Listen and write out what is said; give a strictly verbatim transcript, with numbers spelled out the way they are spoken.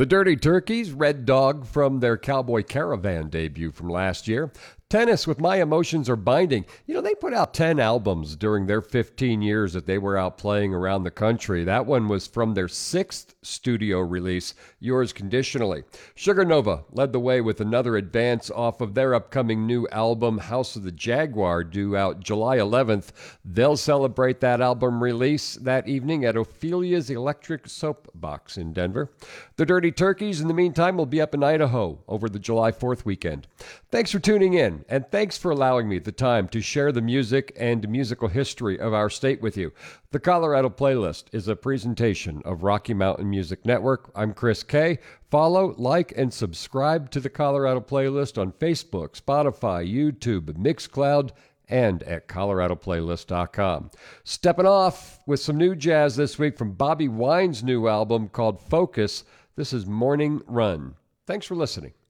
The Dirty Turkeys, Red Dog from their Cowboy Caravan debut from last year. Tennis with My Emotions Are Binding. You know, they put out ten albums during their fifteen years that they were out playing around the country. That one was from their sixth studio release, Yours Conditionally. Sugar Nova led the way with another advance off of their upcoming new album, House of the Jaguar, due out July eleventh. They'll celebrate that album release that evening at Ophelia's Electric Soap Box in Denver. The Dirty Turkeys, in the meantime, will be up in Idaho over the July fourth weekend. Thanks for tuning in, and thanks for allowing me the time to share the music and musical history of our state with you. The Colorado Playlist is a presentation of Rocky Mountain Music Network. I'm Chris Kay. Follow, like, and subscribe to the Colorado Playlist on Facebook, Spotify, YouTube, Mixcloud, and at colorado playlist dot com. Stepping off with some new jazz this week from Bobby Wine's new album called Focus. This is Morning Run. Thanks for listening.